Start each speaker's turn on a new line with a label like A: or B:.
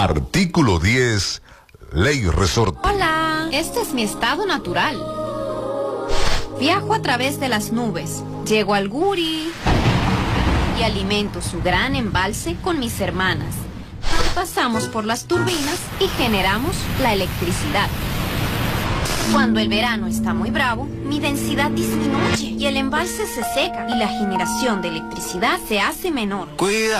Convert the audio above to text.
A: Artículo 10, Ley Resorte.
B: Hola, este es mi estado natural. Viajo a través de las nubes, llego al Guri y alimento su gran embalse con mis hermanas. Pasamos por las turbinas y generamos la electricidad. Cuando el verano está muy bravo, mi densidad disminuye y el embalse se seca y la generación de electricidad se hace menor.
C: Cuida.